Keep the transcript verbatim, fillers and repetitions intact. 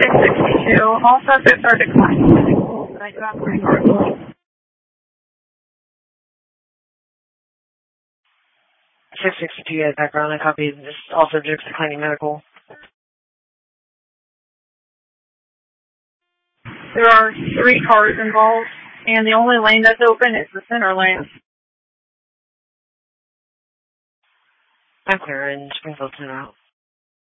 six sixty-two. All suspects are declined. I do have three cars. six sixty-two, yeah, background. I copied this. All subjects declining medical. There are three cars involved, and the only lane that's open is the center lane. I'm clear in Springfield Center out.